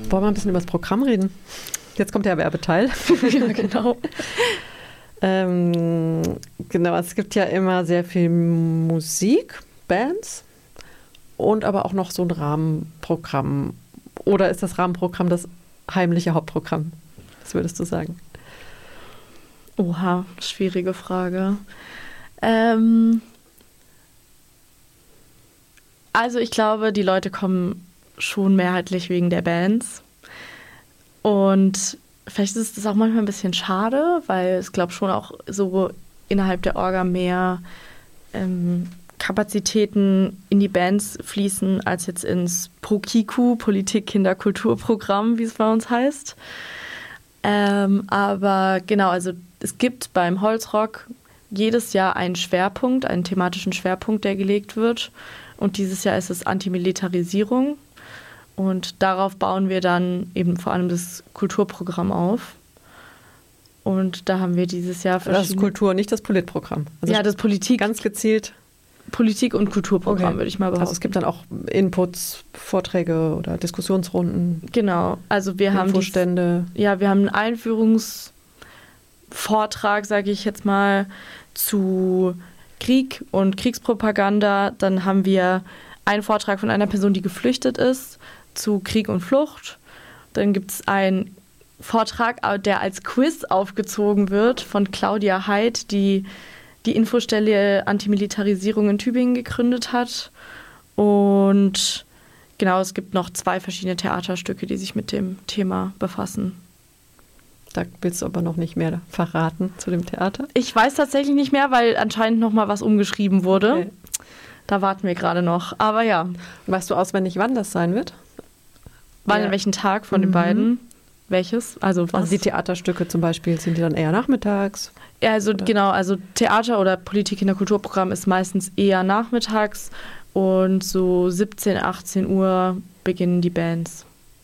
Wollen wir ein bisschen über das Programm reden? Jetzt kommt der Werbeteil. Ja, genau. Genau, es gibt ja immer sehr viel Musik, Bands und aber auch noch so ein Rahmenprogramm. Oder ist das Rahmenprogramm das heimliche Hauptprogramm? Was würdest du sagen? Oha, schwierige Frage. Also ich glaube, die Leute kommen schon mehrheitlich wegen der Bands. Und vielleicht ist es auch manchmal ein bisschen schade, weil ich glaube schon auch so innerhalb der Orga mehr Kapazitäten in die Bands fließen, als jetzt ins ProKiku, Politik, Kinder, Kulturprogramm, wie es bei uns heißt. Aber genau, also es gibt beim Holzrock jedes Jahr einen Schwerpunkt, einen thematischen Schwerpunkt, der gelegt wird. Und dieses Jahr ist es Antimilitarisierung. Und darauf bauen wir dann eben vor allem das Kulturprogramm auf. Und da haben wir dieses Jahr verschiedene... Das ist Kultur, nicht das Politprogramm. Also ja, das Politik. Ganz gezielt. Politik- und Kulturprogramm, Okay. würde ich mal behaupten. Also es gibt dann auch Inputs, Vorträge oder Diskussionsrunden. Genau, also wir haben Infostände. wir haben einen Einführungsvortrag, sage ich jetzt mal, zu Krieg und Kriegspropaganda. Dann haben wir einen Vortrag von einer Person, die geflüchtet ist, zu Krieg und Flucht. Dann gibt es einen Vortrag, der als Quiz aufgezogen wird von Claudia Heid, die die Infostelle Antimilitarisierung in Tübingen gegründet hat. Und genau, es gibt noch 2 verschiedene Theaterstücke, die sich mit dem Thema befassen. Da willst du aber noch nicht mehr verraten zu dem Theater? Ich weiß tatsächlich nicht mehr, weil anscheinend noch mal was umgeschrieben wurde. Okay. Da warten wir gerade noch. Aber ja. Weißt du auswendig, wann das sein wird? Wann, Ja. in welchen Tag von den beiden? Welches? Also was? Also die Theaterstücke zum Beispiel, sind die dann eher nachmittags? Ja, also genau, also Theater oder Politik in der Kulturprogramm ist meistens eher nachmittags und so 17, 18 Uhr beginnen die Bands.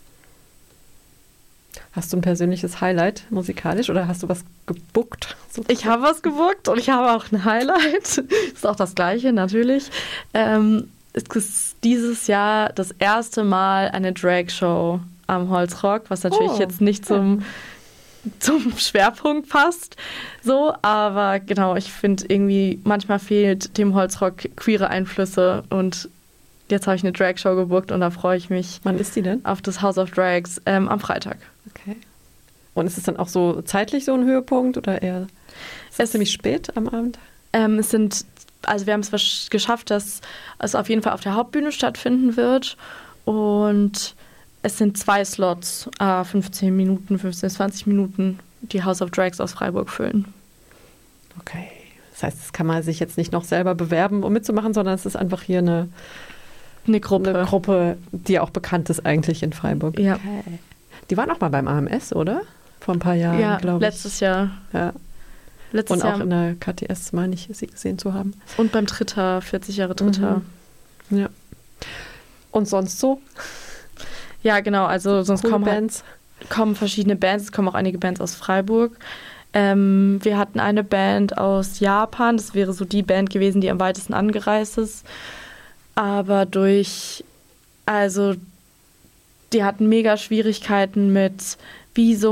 Hast du ein persönliches Highlight musikalisch oder hast du was gebuckt? Ich habe was gebuckt und ich habe auch ein Highlight. Ist auch das Gleiche, natürlich. Es ist dieses Jahr das erste Mal eine Drag-Show am Holzrock, was natürlich jetzt nicht zum Schwerpunkt passt. So, aber genau, ich finde irgendwie, manchmal fehlt dem Holzrock queere Einflüsse und jetzt habe ich eine Drag-Show gebuckt und da freue ich mich. Wann ist die denn? Auf das House of Drags am Freitag. Okay. Und ist es dann auch so zeitlich so ein Höhepunkt oder eher ist es ziemlich spät am Abend? Wir haben es geschafft, dass es auf jeden Fall auf der Hauptbühne stattfinden wird und es sind 2 Slots, 15 bis 20 Minuten, die House of Drags aus Freiburg füllen. Okay. Das heißt, das kann man sich jetzt nicht noch selber bewerben, um mitzumachen, sondern es ist einfach hier eine Gruppe, die auch bekannt ist eigentlich in Freiburg. Ja. Okay. Die waren auch mal beim AMS, oder? Vor ein paar Jahren, Ja, glaube ich. letztes Jahr. Ja. Und auch in der KTS, meine ich, sie gesehen zu haben. Und beim Dritter, 40 Jahre Dritter. Mhm. Ja. Und sonst so? Ja, genau, also sonst kommen verschiedene Bands, es kommen auch einige Bands aus Freiburg. Wir hatten eine Band aus Japan, das wäre so die Band gewesen, die am weitesten angereist ist. Aber die hatten mega Schwierigkeiten mit Visum